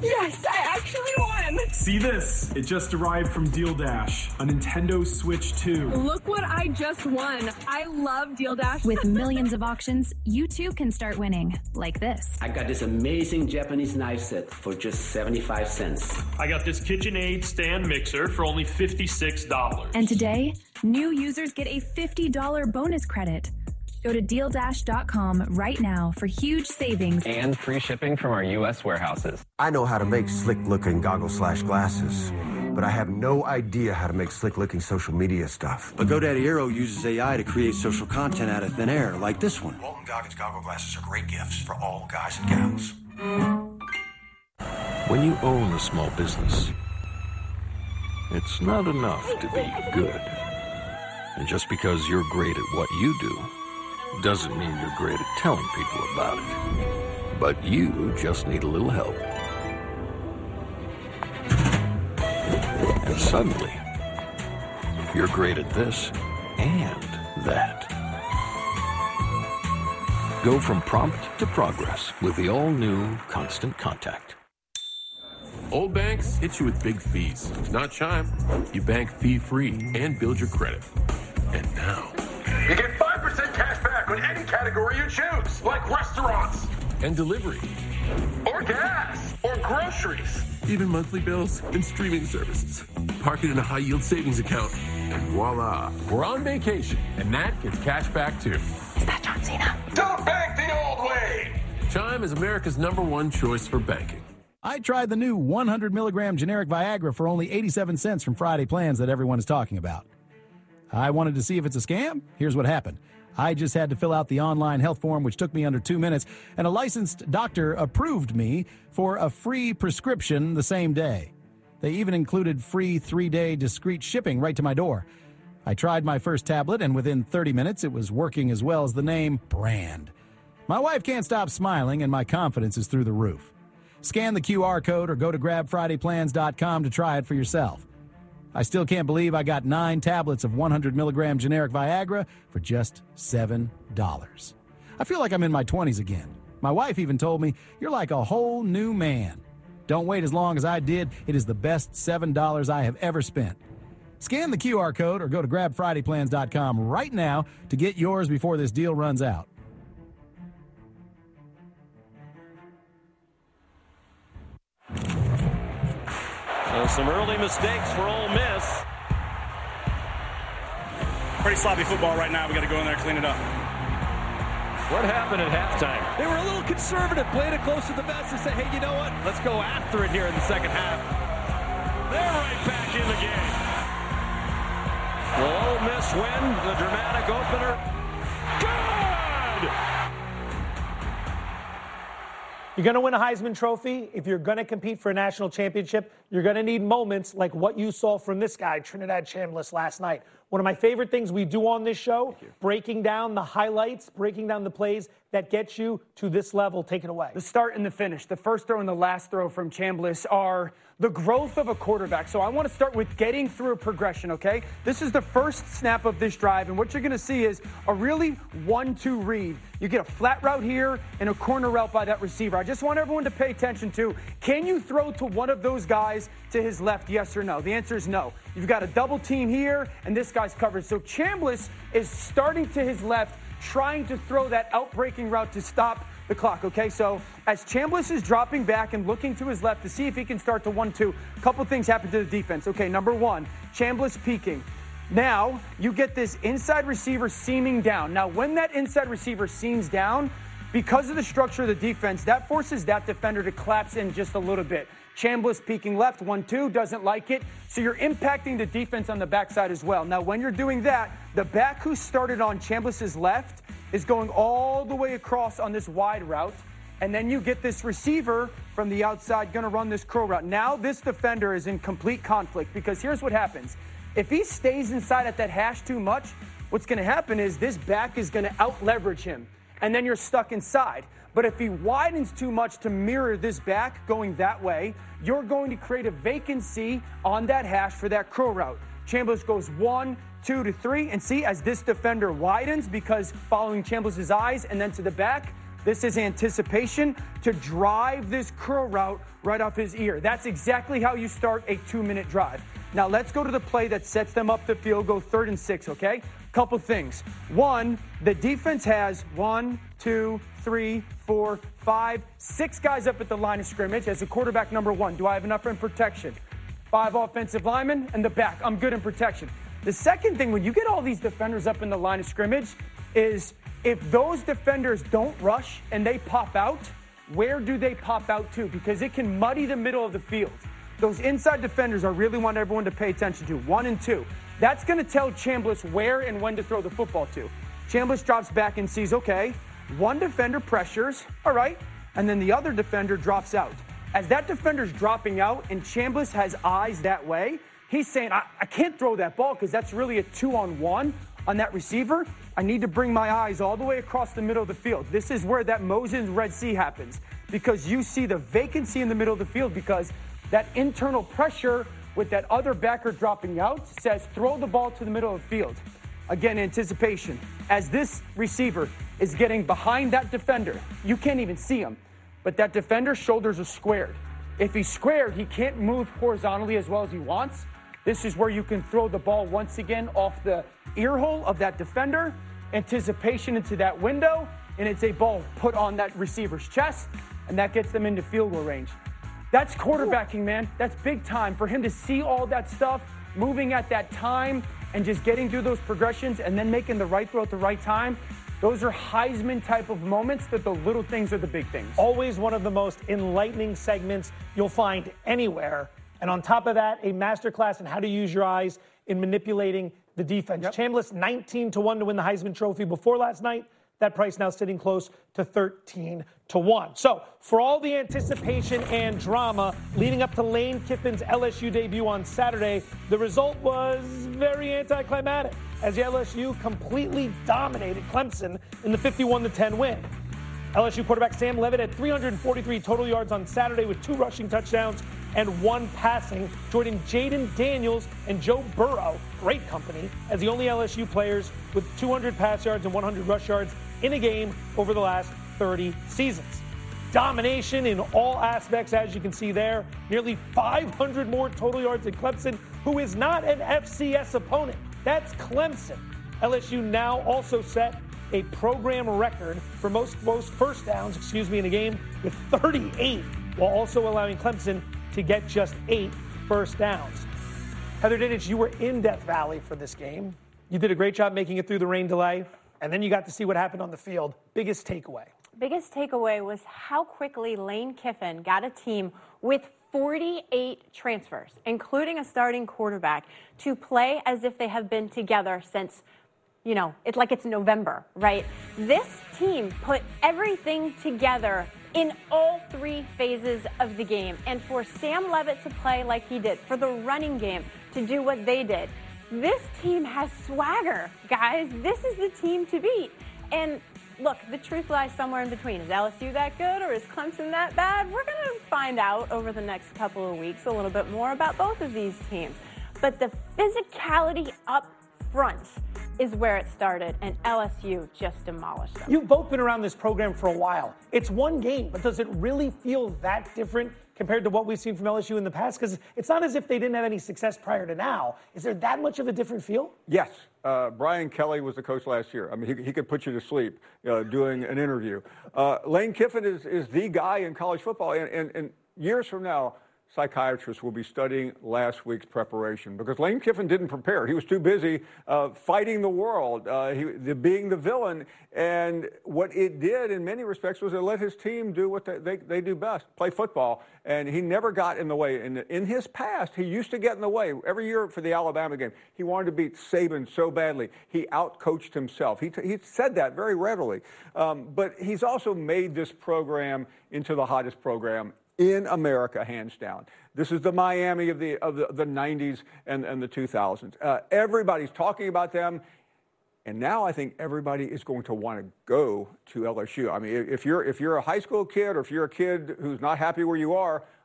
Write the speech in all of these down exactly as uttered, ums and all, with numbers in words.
Yes, I actually won. See this? It just arrived from Deal Dash, a Nintendo Switch two. Look what I just won. I love Deal Dash. With millions of auctions, you too can start winning, like this. I got this amazing Japanese knife set for just seventy-five cents. I got this KitchenAid stand mixer for only fifty-six dollars. And today, new users get a fifty dollars bonus credit. Go to deal dash dot com right now for huge savings and free shipping from our U S warehouses. I know how to make slick-looking goggles slash glasses, but I have no idea how to make slick-looking social media stuff. But GoDaddy Aero uses A I to create social content out of thin air, like this one. Walton Goggins goggle glasses are great gifts for all guys and gals. When you own a small business, it's not enough to be good. And just because you're great at what you do doesn't mean you're great at telling people about it. But you just need a little help. And suddenly, you're great at this and that. Go from prompt to progress with the all-new Constant Contact. Old banks hit you with big fees. Not Chime. You bank fee-free and build your credit. And now, you get five percent cash back on any category you choose, like restaurants, and delivery, or gas, or groceries, even monthly bills and streaming services. Park it in a high-yield savings account, and voila, we're on vacation, and that gets cash back too. Is that John Cena? Don't bank the old way! Chime is America's number one choice for banking. I tried the new one hundred milligram generic Viagra for only eighty-seven cents from Friday Plans that everyone is talking about. I wanted to see if it's a scam. Here's what happened. I just had to fill out the online health form, which took me under two minutes, and a licensed doctor approved me for a free prescription the same day. They even included free three-day discreet shipping right to my door. I tried my first tablet, and within thirty minutes, it was working as well as the name brand. My wife can't stop smiling, and my confidence is through the roof. Scan the Q R code or go to grab friday plans dot com to try it for yourself. I still can't believe I got nine tablets of one hundred milligram generic Viagra for just seven dollars. I feel like I'm in my twenties again. My wife even told me, "You're like a whole new man." Don't wait as long as I did. It is the best seven dollars I have ever spent. Scan the Q R code or go to grab friday plans dot com right now to get yours before this deal runs out. So some early mistakes for Ole Miss. Pretty sloppy football right now. We got to go in there and clean it up. What happened at halftime? They were a little conservative, played it close to the vest and said, hey, you know what? Let's go after it here in the second half. They're right back in the game. Will Ole Miss win the dramatic opener? Good! You're going to win a Heisman Trophy. If you're going to compete for a national championship, you're going to need moments like what you saw from this guy, Trinidad Chambliss, last night. One of my favorite things we do on this show, breaking down the highlights, breaking down the plays that get you to this level. Take it away. The start and the finish, the first throw and the last throw from Chambliss are the growth of a quarterback. So I want to start with getting through a progression, okay? This is the first snap of this drive, and what you're going to see is a really one two read. You get a flat route here and a corner route by that receiver. I just want everyone to pay attention to, can you throw to one of those guys to his left, yes or no? The answer is no. You've got a double team here, and this guy's covered. So Chambliss is starting to his left, trying to throw that out-breaking route to stop the clock, okay? So as Chambliss is dropping back and looking to his left to see if he can start to one two, a couple things happen to the defense. Okay, number one, Chambliss peeking. Now, you get this inside receiver seaming down. Now, when that inside receiver seams down, because of the structure of the defense, that forces that defender to collapse in just a little bit. Chambliss peeking left, one two, doesn't like it. So you're impacting the defense on the backside as well. Now, when you're doing that, the back who started on Chambliss's left is going all the way across on this wide route. And then you get this receiver from the outside going to run this curl route. Now this defender is in complete conflict because here's what happens. If he stays inside at that hash too much, what's going to happen is this back is going to out-leverage him. And then you're stuck inside. But if he widens too much to mirror this back going that way, you're going to create a vacancy on that hash for that curl route. Chambliss goes one, two to three, and see as this defender widens because following Chambliss's eyes and then to the back, This is anticipation to drive this curl route right off his ear. That's exactly how you start a two-minute drive. Now let's go to the play that sets them up the field goal, third and six, okay? Couple things. One, the defense has one, two, three, four, five, six guys up at the line of scrimmage as a quarterback number one. Do I have enough in protection? Five offensive linemen and the back. I'm good in protection. The second thing, when you get all these defenders up in the line of scrimmage, is if those defenders don't rush and they pop out, where do they pop out to? Because it can muddy the middle of the field. Those inside defenders I really want everyone to pay attention to, one and two. That's going to tell Chambliss where and when to throw the football to. Chambliss drops back and sees, okay, one defender pressures, all right, and then the other defender drops out. As that defender's dropping out and Chambliss has eyes that way, he's saying, I, I can't throw that ball because that's really a two-on-one on that receiver. I need to bring my eyes all the way across the middle of the field. This is where that Moses Red Sea happens, because you see the vacancy in the middle of the field because that internal pressure with that other backer dropping out says throw the ball to the middle of the field. Again, anticipation. As this receiver is getting behind that defender, you can't even see him, but that defender's shoulders are squared. If he's squared, he can't move horizontally as well as he wants. This is where you can throw the ball once again off the ear hole of that defender, anticipation into that window, and it's a ball put on that receiver's chest, and that gets them into field goal range. That's quarterbacking, man. That's big time. For him to see all that stuff, moving at that time, and just getting through those progressions and then making the right throw at the right time, those are Heisman type of moments that the little things are the big things. Always one of the most enlightening segments you'll find anywhere. And on top of that, a masterclass in how to use your eyes in manipulating the defense. Yep. Chambliss nineteen to one to win the Heisman Trophy before last night. That price now sitting close to thirteen to one. So for all the anticipation and drama leading up to Lane Kiffin's L S U debut on Saturday, the result was very anticlimactic as L S U completely dominated Clemson in the fifty-one to ten win. L S U quarterback Sam Levitt had three hundred forty-three total yards on Saturday with two rushing touchdowns and one passing, joining Jaden Daniels and Joe Burrow, great company, as the only L S U players with two hundred pass yards and one hundred rush yards in a game over the last thirty seasons. Domination in all aspects, as you can see there. Nearly five hundred more total yards than Clemson, who is not an F C S opponent. That's Clemson. L S U now also set a program record for most, most first downs, excuse me, in a game with thirty-eight, while also allowing Clemson to get just eight first downs. Heather Dinich, you were in Death Valley for this game. You did a great job making it through the rain delay, and then you got to see what happened on the field. Biggest takeaway? Biggest takeaway was how quickly Lane Kiffin got a team with forty-eight transfers, including a starting quarterback, to play as if they have been together since, you know, it's like it's November, right? This team put everything together in all three phases of the game. And for Sam Levitt to play like he did, for the running game to do what they did, this team has swagger, guys. This is the team to beat. And look, the truth lies somewhere in between. Is L S U that good or is Clemson that bad? We're going to find out over the next couple of weeks a little bit more about both of these teams. But the physicality up front is where it started, and L S U just demolished them. You've both been around this program for a while. It's one game, but does it really feel that different compared to what we've seen from L S U in the past? Because it's not as if they didn't have any success prior to now. Is there that much of a different feel? Yes. Uh, Brian Kelly was the coach last year. I mean, he, he could put you to sleep uh, doing an interview. Uh, Lane Kiffin is, is the guy in college football, and, and, and years from now, psychiatrists will be studying last week's preparation because Lane Kiffin didn't prepare. He was too busy uh, fighting the world, uh, he, the, being the villain. And what it did in many respects was it let his team do what they, they, they do best, play football. And he never got in the way. In, in his past, he used to get in the way. Every year for the Alabama game, he wanted to beat Saban so badly. He outcoached himself. He, t- he said that very readily. Um, but he's also made this program into the hottest program in America, hands down. This is the Miami of the of the, the nineties and, and the two thousands. Uh, everybody's talking about them, and now I think everybody is going to want to go to L S U. I mean, if you're if you're a high school kid or if you're a kid who's not happy where you are,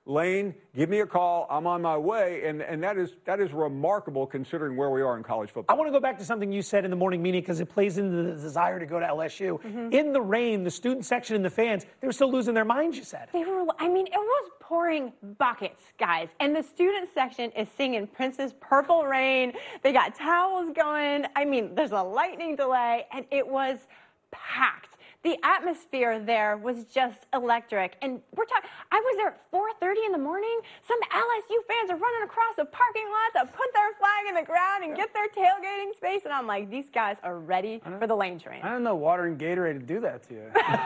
Lane, give me a call. I'm on my way. And, and that is that is remarkable considering where we are in college football. I want to go back to something you said in the morning meeting because it plays into the desire to go to L S U. Mm-hmm. In the rain, the student section and the fans, they were still losing their minds, you said. They were, I mean, it was pouring buckets, guys. And the student section is singing Prince's Purple Rain. They got towels going. I mean, there's a lightning delay, and it was packed. The atmosphere there was just electric. And we're talking, I was there at four thirty in the morning. Some L S U fans are running across the parking lot to put their flag in the ground and get their tailgating space. And I'm like, these guys are ready for the Lane train. I don't know water and Gatorade to do that to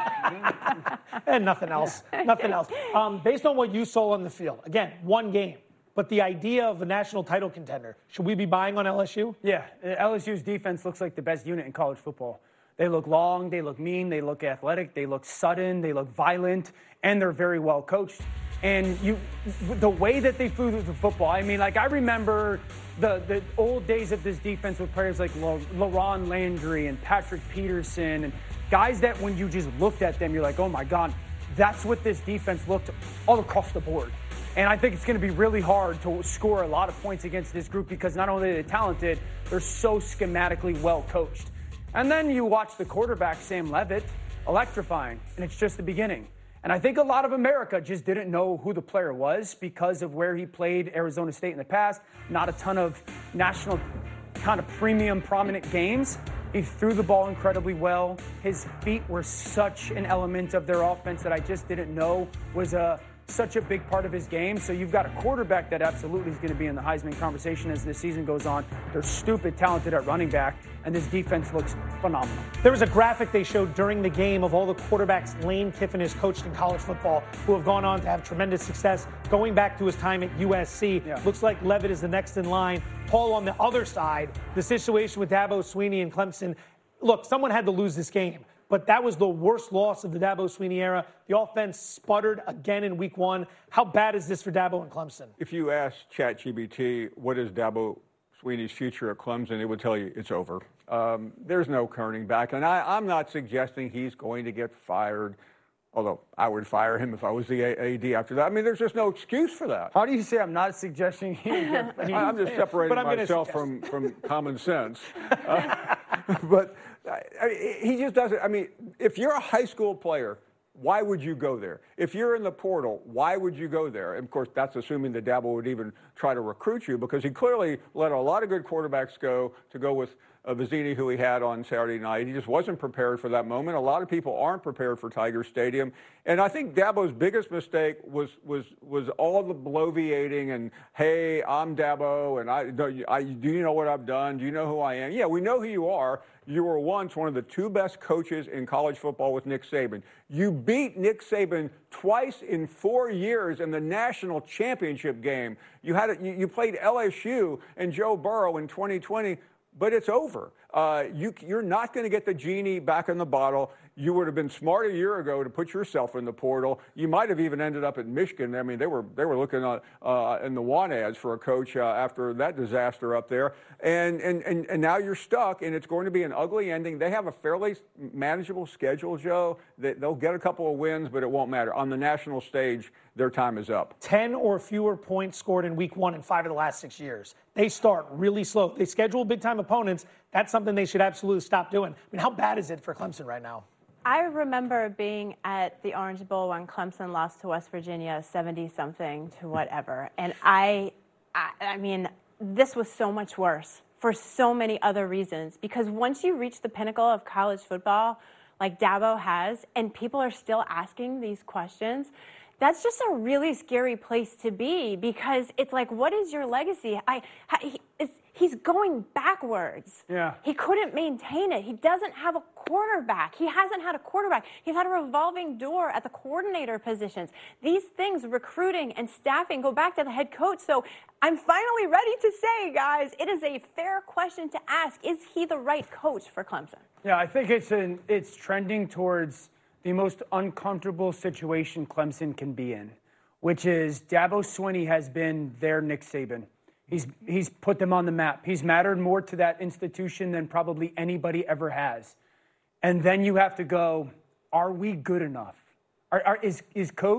you. And nothing else. Nothing else. Um, based on what you saw on the field, again, one game. But the idea of a national title contender, should we be buying on L S U? Yeah, L S U's defense looks like the best unit in college football. They look long, they look mean, they look athletic, they look sudden, they look violent, and they're very well coached. And you, the way that they flew through the football, I mean, like I remember the, the old days of this defense with players like LaRon Landry and Patrick Peterson and guys that when you just looked at them, you're like, oh my God, that's what this defense looked all across the board. And I think it's going to be really hard to score a lot of points against this group because not only are they talented, they're so schematically well coached. And then you watch the quarterback, Sam Leavitt, electrifying, and it's just the beginning. And I think a lot of America just didn't know who the player was because of where he played Arizona State in the past. Not a ton of national kind of premium, prominent games. He threw the ball incredibly well. His feet were such an element of their offense that I just didn't know was a such a big part of his game. So you've got a quarterback that absolutely is going to be in the Heisman conversation as this season goes on. They're stupid talented at running back, and this defense looks phenomenal. There was a graphic they showed during the game of all the quarterbacks Lane Kiffin has coached in college football who have gone on to have tremendous success. Going back to his time at U S C, yeah. Looks like Leavitt is the next in line. Paul, on the other side, the situation with Dabo Swinney and Clemson. Look, someone had to lose this game. But that was the worst loss of the Dabo Swinney era. The offense sputtered again in week one. How bad is this for Dabo and Clemson? If you ask ChatGPT, what is Dabo Swinney's future at Clemson, it would tell you it's over. Um, there's no turning back. And I, I'm not suggesting he's going to get fired, although I would fire him if I was the A D after that. I mean, there's just no excuse for that. How do you say I'm not suggesting he would get fired? I'm just separating myself from, from common sense. Uh, but... I mean, he just doesn't. I mean, if you're a high school player, why would you go there? If you're in the portal, why would you go there? And of course, that's assuming that Dabo would even try to recruit you because he clearly let a lot of good quarterbacks go to go with uh, Vizzini, who he had on Saturday night. He just wasn't prepared for that moment. A lot of people aren't prepared for Tiger Stadium. And I think Dabo's biggest mistake was was was all the bloviating and, hey, I'm Dabo, and I do, I do you know what I've done? Do you know who I am? Yeah, we know who you are. You were once one of the two best coaches in college football with Nick Saban. You beat Nick Saban twice in four years in the national championship game. You had a, you, you played L S U and Joe Burrow in twenty twenty, but it's over. Uh, you, you're not going to get the genie back in the bottle. You would have been smart a year ago to put yourself in the portal. You might have even ended up at Michigan. I mean, they were they were looking at, uh, in the want ads for a coach uh, after that disaster up there. And, and, and, and now you're stuck, and it's going to be an ugly ending. They have a fairly manageable schedule, Joe. They, they'll get a couple of wins, but it won't matter. On the national stage, their time is up. Ten or fewer points scored in week one in five of the last six years. They start really slow. They schedule big-time opponents. That's something they should absolutely stop doing. I mean, how bad is it for Clemson right now? I remember being at the Orange Bowl when Clemson lost to West Virginia seventy-something to whatever. And I, I, I mean, this was so much worse for so many other reasons. Because once you reach the pinnacle of college football, like Dabo has, and people are still asking these questions, that's just a really scary place to be because it's like, what is your legacy? I, he, it's, he's going backwards. Yeah. He couldn't maintain it. He doesn't have a quarterback. He hasn't had a quarterback. He's had a revolving door at the coordinator positions. These things, recruiting and staffing, go back to the head coach. So I'm finally ready to say, guys, it is a fair question to ask. Is he the right coach for Clemson? Yeah, I think it's an, it's trending towards the most uncomfortable situation Clemson can be in, which is Dabo Swinney has been their Nick Saban. He's he's put them on the map. He's mattered more to that institution than probably anybody ever has. And then you have to go, are we good enough? Are, are, is, is Coach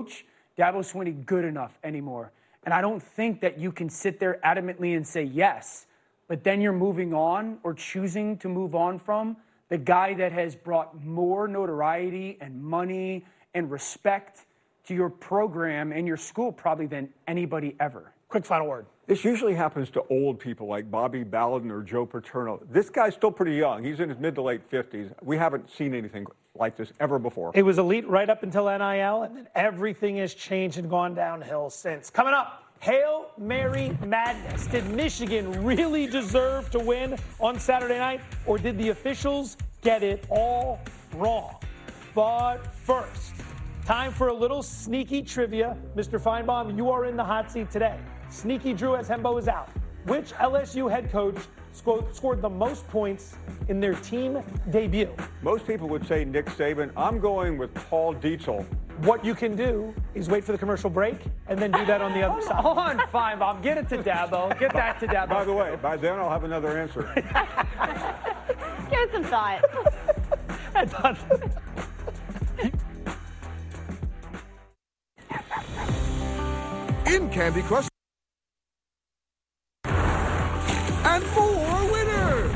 Dabo Swinney good enough anymore? And I don't think that you can sit there adamantly and say yes, but then you're moving on or choosing to move on from the guy that has brought more notoriety and money and respect to your program and your school probably than anybody ever. Quick final word. This usually happens to old people like Bobby Bowden or Joe Paterno. This guy's still pretty young. He's in his mid to late fifties. We haven't seen anything like this ever before. It was elite right up until N I L, and then everything has changed and gone downhill since. Coming up, Hail Mary Madness. Did Michigan really deserve to win on Saturday night, or did the officials get it all wrong? But first, time for a little sneaky trivia. Mister Feinbaum, you are in the hot seat today. Sneaky Drew as Hembo is out. Which L S U head coach scored, scored the most points in their team debut? Most people would say Nick Saban. I'm going with Paul Dietzel. What you can do is wait for the commercial break and then do that on the other side. Hold on, Feinbaum. Get it to Dabo. Get that to Dabo. By the way, by then I'll have another answer. Give it some thought. In Candy Crush. And more winners!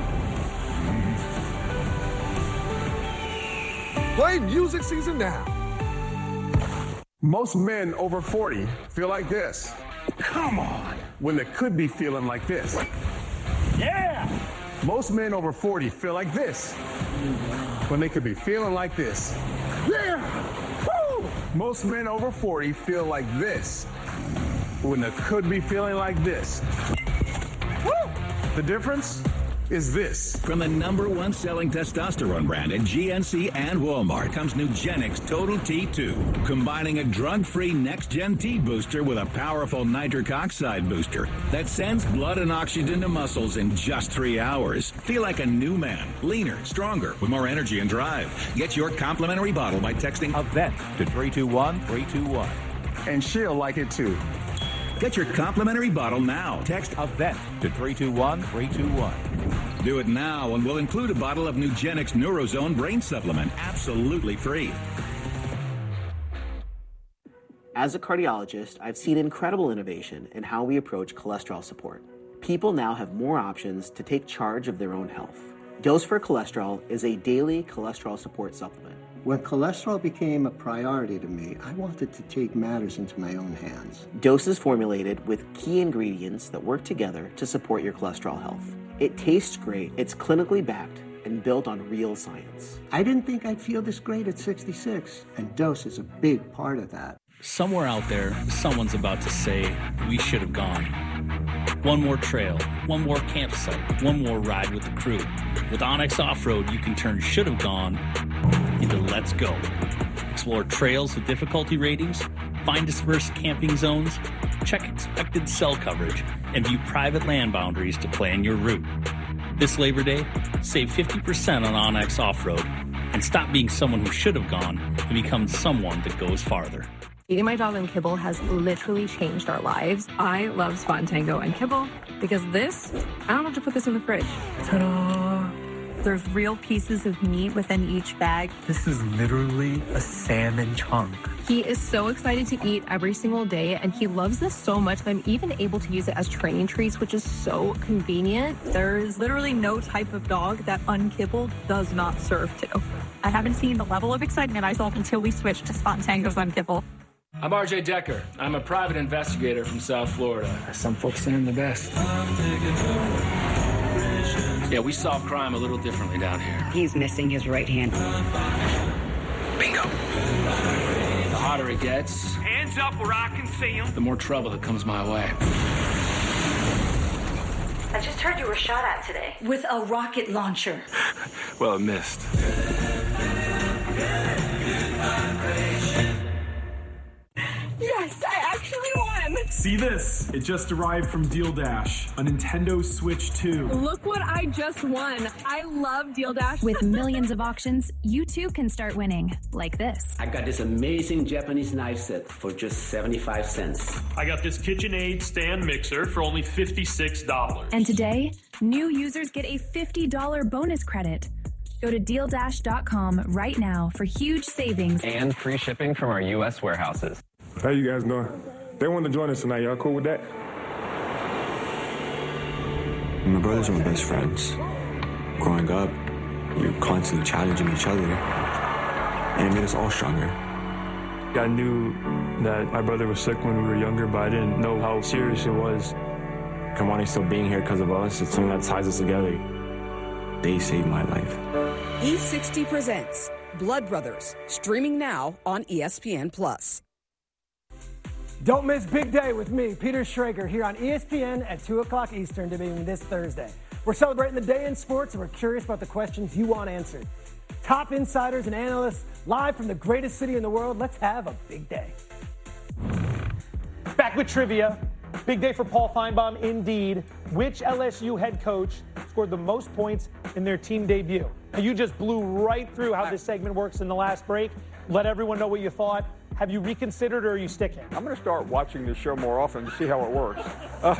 Play music season now. Most men over forty feel like this. Come on. When they could be feeling like this. Yeah. Most men over forty feel like this. When they could be feeling like this. Yeah. Woo. Most men over forty feel like this. When they could be feeling like this. Woo. The difference is this. From the number one selling testosterone brand at G N C and Walmart comes Nugenix Total T two, combining a drug-free next-gen T booster with a powerful nitric oxide booster that sends blood and oxygen to muscles in just three hours. Feel like a new man, leaner, stronger, with more energy and drive. Get your complimentary bottle by texting EVENT to three two one three two one. And she'll like it too. Get your complimentary bottle now. Text EVENT to three two one three two one. Do it now and we'll include a bottle of Nugenix Neurozone Brain Supplement absolutely free. As a cardiologist, I've seen incredible innovation in how we approach cholesterol support. People now have more options to take charge of their own health. Dose for Cholesterol is a daily cholesterol support supplement. When cholesterol became a priority to me, I wanted to take matters into my own hands. Dose is formulated with key ingredients that work together to support your cholesterol health. It tastes great, it's clinically backed, and built on real science. I didn't think I'd feel this great at sixty-six, and Dose is a big part of that. Somewhere out there, someone's about to say, we should have gone. One more trail, one more campsite, one more ride with the crew. With Onyx Off-Road, you can turn should have gone into let's go. Explore trails with difficulty ratings, find dispersed camping zones, check expected cell coverage, and view private land boundaries to plan your route. This Labor Day, save fifty percent on Onyx Off-Road and stop being someone who should have gone and become someone that goes farther. Feeding my dog and kibble has literally changed our lives. I love Spontango and kibble because this, I don't have to put this in the fridge. Ta-da! There's real pieces of meat within each bag. This is literally a salmon chunk. He is so excited to eat every single day, and he loves this so much that I'm even able to use it as training treats, which is so convenient. There is literally no type of dog that unkibbled does not serve to. I haven't seen the level of excitement I saw until we switched to Spontango's Unkibble. I'm R J Decker. I'm a private investigator from South Florida. Some folks saying the best. Yeah, we solve crime a little differently down here. He's missing his right hand. Bingo. The hotter it gets, hands up where I can see him, the more trouble that comes my way. I just heard you were shot at today with a rocket launcher. Well, it missed. Yes, I actually won! See this? It just arrived from Deal Dash, a Nintendo Switch two. Look what I just won. I love Deal Dash. With millions of auctions, you too can start winning, like this. I got this amazing Japanese knife set for just seventy-five cents. I got this KitchenAid stand mixer for only fifty-six dollars. And today, new users get a fifty dollars bonus credit. Go to deal dash dot com right now for huge savings and free shipping from our U S warehouses. How you guys doing? They want to join us tonight. Y'all cool with that? My brothers are my best friends. Growing up, you're constantly challenging each other, and it made us all stronger. I knew that my brother was sick when we were younger, but I didn't know how serious it was. Kamani still being here because of us, it's something that ties us together. They saved my life. E sixty presents Blood Brothers, streaming now on E S P N Plus. Don't miss Big Day with me, Peter Schrager, here on E S P N at two o'clock Eastern, debuting this Thursday. We're celebrating the day in sports, and we're curious about the questions you want answered. Top insiders and analysts live from the greatest city in the world. Let's have a big day. Back with trivia. Big day for Paul Feinbaum, indeed. Which L S U head coach scored the most points in their team debut? Now, you just blew right through how this segment works in the last break. Let everyone know what you thought. Have you reconsidered, or are you sticking? I'm going to start watching this show more often to see how it works. Uh,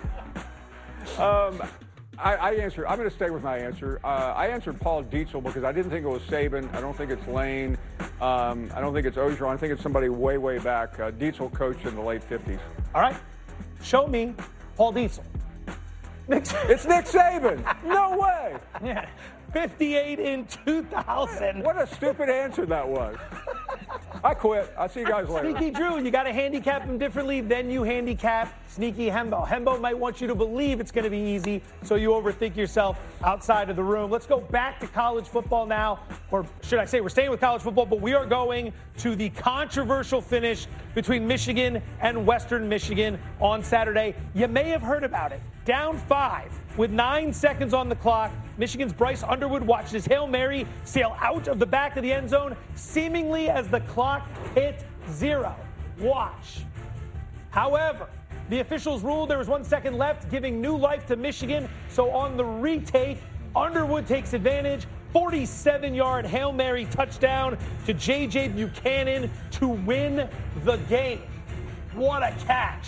um, I, I answer. I'm going to stay with my answer. Uh, I answered Paul Dietzel because I didn't think it was Saban. I don't think it's Lane. Um, I don't think it's Orgeron. I think it's somebody way, way back. Uh, Dietzel coached in the late fifties. All right. Show me Paul Dietzel. Nick, it's Nick Saban. No way. Yeah. fifty-eight in two thousand. What a stupid answer that was. I quit. I'll see you guys later. Sneaky Drew, you got to handicap him differently than you handicap Sneaky Hembo. Hembo might want you to believe it's going to be easy, so you overthink yourself outside of the room. Let's go back to college football now, or should I say we're staying with college football, but we are going to the controversial finish between Michigan and Western Michigan on Saturday. You may have heard about it. Down five with nine seconds on the clock. Michigan's Bryce Underwood watched his Hail Mary sail out of the back of the end zone, seemingly as the clock hit zero. Watch. However, the officials ruled there was one second left, giving new life to Michigan. So on the retake, Underwood takes advantage. forty-seven-yard Hail Mary touchdown to J J Buchanan to win the game. What a catch.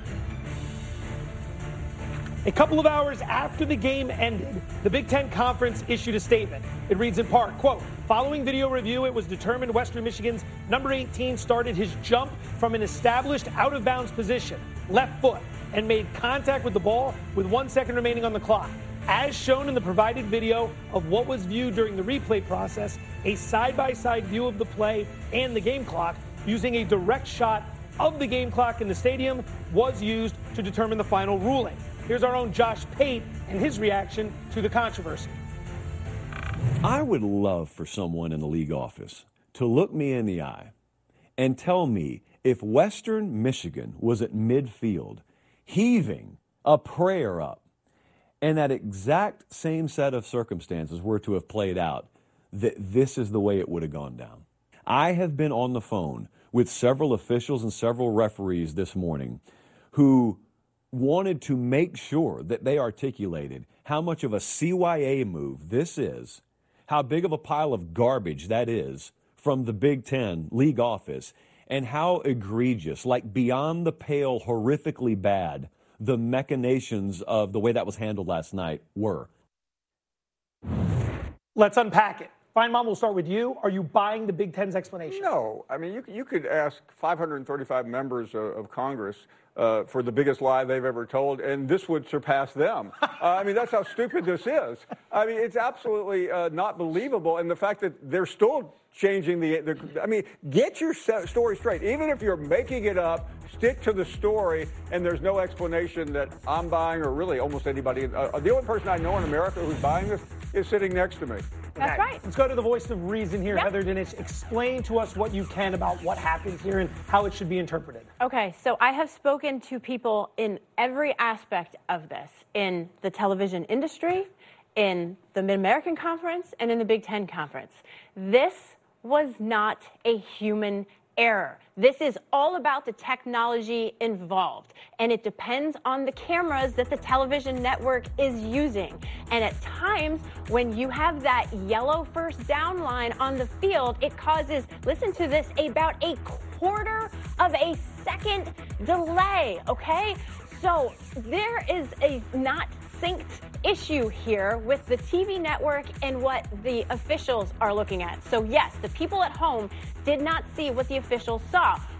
A couple of hours after the game ended, the Big Ten Conference issued a statement. It reads in part, quote, following video review, it was determined Western Michigan's number eighteen started his jump from an established out-of-bounds position, left foot, and made contact with the ball with one second remaining on the clock. As shown in the provided video of what was viewed during the replay process, a side-by-side view of the play and the game clock using a direct shot of the game clock in the stadium was used to determine the final ruling. Here's our own Josh Pate and his reaction to the controversy. I would love for someone in the league office to look me in the eye and tell me if Western Michigan was at midfield, heaving a prayer up, and that exact same set of circumstances were to have played out, that this is the way it would have gone down. I have been on the phone with several officials and several referees this morning who wanted to make sure that they articulated how much of a C Y A move this is, how big of a pile of garbage that is from the Big Ten league office, and how egregious, like beyond the pale, horrifically bad, the machinations of the way that was handled last night were. Let's unpack it. Feinbaum, we'll start with you. Are you buying the Big Ten's explanation? No. I mean, you, you could ask five hundred thirty-five members of, of Congress uh, for the biggest lie they've ever told, and this would surpass them. uh, I mean, that's how stupid this is. I mean, it's absolutely uh, not believable. And the fact that they're still changing the, the – I mean, get your story straight. Even if you're making it up, stick to the story, and there's no explanation that I'm buying, or really almost anybody. Uh, the only person I know in America who's buying this is sitting next to me. That's okay. right. Let's go to the voice of reason here, yep. Heather Dinich. Explain to us what you can about what happened here and how it should be interpreted. Okay, so I have spoken to people in every aspect of this, in the television industry, in the Mid-American Conference, and in the Big Ten Conference. This was not a human error. This is all about the technology involved, and it depends on the cameras that the television network is using. And at times, when you have that yellow first down line on the field, it causes, listen to this, about a quarter of a second delay, okay? So there is a not synced issue here with the T V network and what the officials are looking at. So yes, the people at home did not see what the officials saw.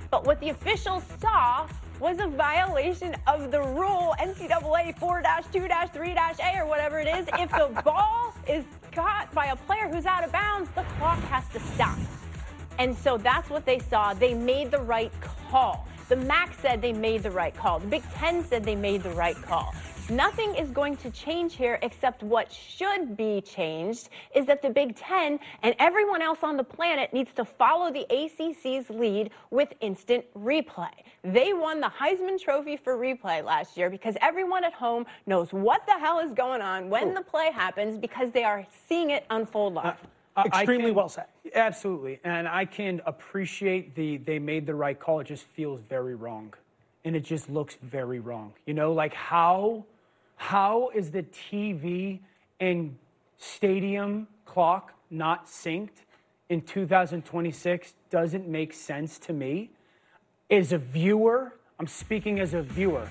But what the officials saw was a violation of the rule, N C double A four dash two dash three dash A or whatever it is. If the ball is caught by a player who's out of bounds, the clock has to stop. And so that's what they saw. They made the right call. The M A C said they made the right call. The Big Ten said they made the right call. Nothing is going to change here except what should be changed is that the Big Ten and everyone else on the planet needs to follow the A C C's lead with instant replay. They won the Heisman Trophy for replay last year because everyone at home knows what the hell is going on when the play happens because they are seeing it unfold live. Uh, Extremely can, well said. Absolutely. And I can appreciate the they made the right call. It just feels very wrong. And it just looks very wrong. You know, like how how is the T V and stadium clock not synced in two thousand twenty-six doesn't make sense to me. As a viewer, I'm speaking as a viewer.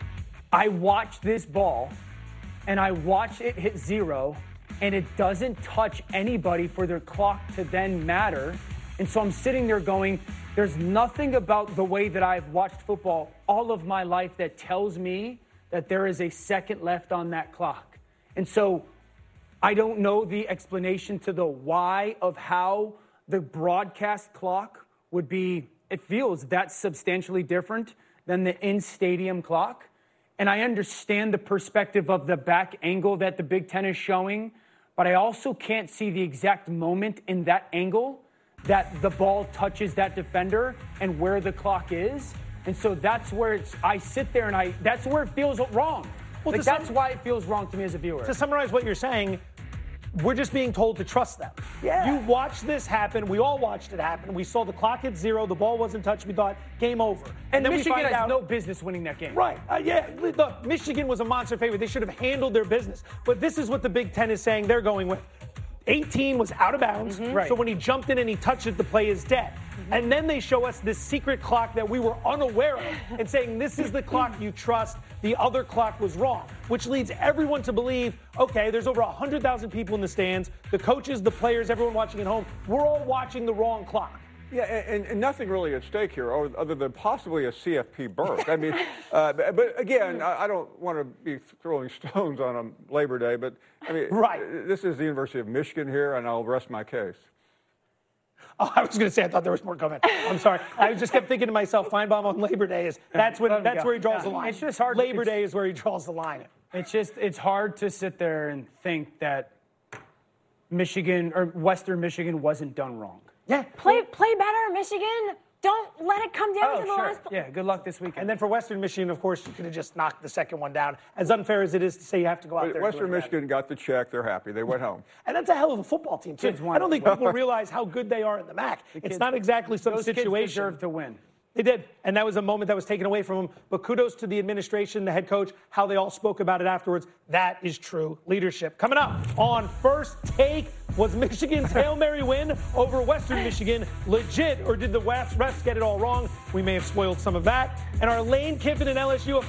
I watch this ball and I watch it hit zero and it doesn't touch anybody for their clock to then matter. And so I'm sitting there going, there's nothing about the way that I've watched football all of my life that tells me that there is a second left on that clock. And so I don't know the explanation to the why of how the broadcast clock would be, it feels that substantially different than the in-stadium clock. And I understand the perspective of the back angle that the Big Ten is showing, but I also can't see the exact moment in that angle that the ball touches that defender and where the clock is. And so that's where it's, I sit there and I, that's where it feels wrong. Well, like that's sum- why it feels wrong to me as a viewer. To summarize what you're saying, we're just being told to trust them. Yeah. You watched this happen. We all watched it happen. We saw the clock hit zero. The ball wasn't touched. We thought, game over. And, and then Michigan we find has out, no business winning that game. Right. Uh, yeah. Look, Michigan was a monster favorite. They should have handled their business. But this is what the Big Ten is saying they're going with. eighteen was out of bounds. Mm-hmm. Right. So when he jumped in and he touched it, the play is dead. Mm-hmm. And then they show us this secret clock that we were unaware of and saying this is the clock you trust. The other clock was wrong, which leads everyone to believe, okay, there's over one hundred thousand people in the stands, the coaches, the players, everyone watching at home. We're all watching the wrong clock. Yeah, and, and nothing really at stake here, other than possibly a C F P Burke. I mean, uh, but again, I don't want to be throwing stones on a Labor Day, but I mean, right. This is the University of Michigan here, and I'll rest my case. Oh, I was going to say I thought there was more coming. I'm sorry. I just kept thinking to myself, Feinbaum on Labor Day is that's when that's where he draws yeah. the line. It's just hard. Labor Day is where he draws the line. It's just it's hard to sit there and think that Michigan or Western Michigan wasn't done wrong. Yeah. Play play better, Michigan. Don't let it come down oh, to the sure. last play. Yeah, good luck this weekend. And then for Western Michigan, of course, you could have just knocked the second one down. As unfair as it is to say you have to go out but there. Western Michigan got the check. They're happy. They went home. And that's a hell of a football team, too. I don't think people realize how good they are in the M A C. The it's kids, not exactly some those situation. Kids deserve to win. They did. And that was a moment that was taken away from them. But kudos to the administration, the head coach, how they all spoke about it afterwards. That is true leadership. Coming up on First Take, was Michigan's Hail Mary win over Western Michigan legit, or did the refs get it all wrong? We may have spoiled some of that. And are Lane Kiffin and L S U a